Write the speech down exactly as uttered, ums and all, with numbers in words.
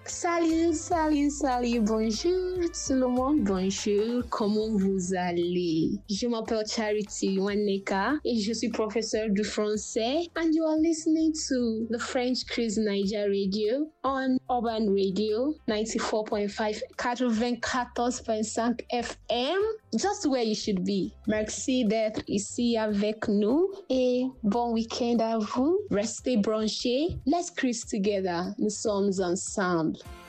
Salut, salut, salut, bonjour tout le monde, bonjour, comment vous allez? Je m'appelle Charity Waneka et je suis professeur de français and you are listening to the French Cruise Niger Radio on Urban Radio ninety-four point five, quatre-vingt-quatorze point cinq F M, just where you should be. Merci d'être ici avec nous et bon week-end à vous. Restez branchés, let's cruise together, nous sommes ensemble.